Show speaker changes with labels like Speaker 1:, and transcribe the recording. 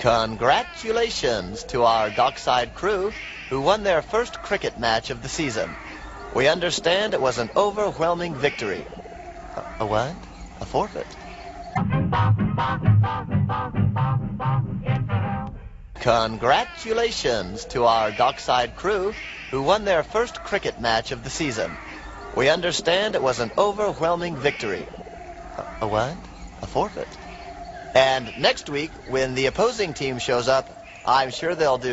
Speaker 1: Congratulations to our Dockside crew who won their first cricket match of the season. We understand it was an overwhelming victory. A what? A forfeit. Congratulations to our Dockside crew who won their first cricket match of the season. We understand it was an overwhelming victory. A what? A forfeit. And next week, when the opposing team shows up, I'm sure they'll do